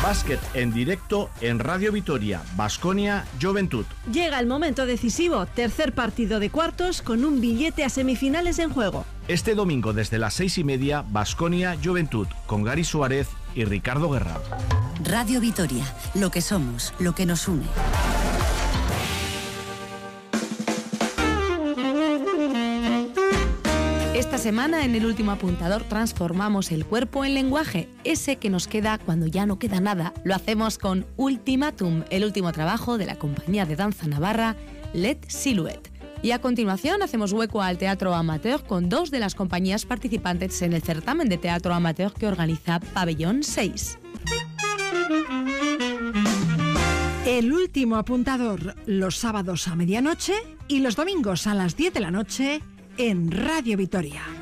Básquet en directo en Radio Vitoria, Baskonia Juventud. Llega el momento decisivo, tercer partido de cuartos con un billete a semifinales en juego. Este domingo desde las 6:30, Baskonia Juventud, con Gary Suárez y Ricardo Guerra. Radio Vitoria, lo que somos, lo que nos une. Esta semana en El Último Apuntador transformamos el cuerpo en lenguaje, ese que nos queda cuando ya no queda nada. Lo hacemos con Ultimatum, el último trabajo de la compañía de danza navarra Let Silhouette. Y a continuación hacemos hueco al teatro amateur con dos de las compañías participantes en el certamen de teatro amateur que organiza Pabellón 6. El Último Apuntador, los sábados a medianoche y los domingos a las 10 de la noche en Radio Vitoria.